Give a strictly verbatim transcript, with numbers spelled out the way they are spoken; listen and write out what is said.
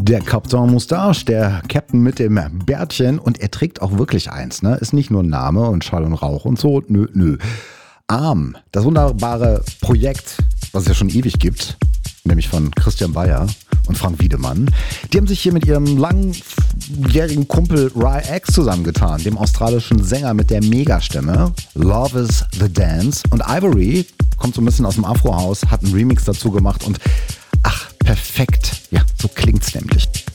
Der Captain Moustache, der Captain mit dem Bärtchen, und er trägt auch wirklich eins, ne? Ist nicht nur ein Name und Schall und Rauch und so, nö, nö. Arm, das wunderbare Projekt, was es ja schon ewig gibt, nämlich von Christian Bayer und Frank Wiedemann. Die haben sich hier mit ihrem langjährigen Kumpel Ry X zusammengetan, dem australischen Sänger mit der Megastimme. Love is the Dance. Und Ivory, kommt so ein bisschen aus dem Afro-Haus, hat einen Remix dazu gemacht und ach, perfekt. Ja, so klingt's nämlich.